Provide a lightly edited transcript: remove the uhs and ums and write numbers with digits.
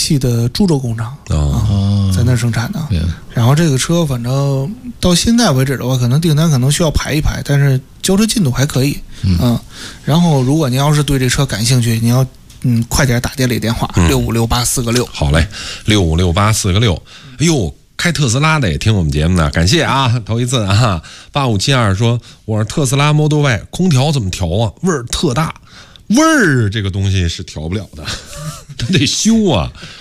系的株洲工厂在那生产的。然后这个车反正到现在为止的话，可能订单可能需要排一排，但是交车进度还可以。然后如果您要是对这车感兴趣，你要快点打店里电话656846。 好嘞，656846。哎呦，开特斯拉的也听我们节目呢，感谢啊，头一次啊。8572说我是特斯拉 Model Y， 空调怎么调啊？味儿特大。味儿这个东西是调不了的，它得修啊。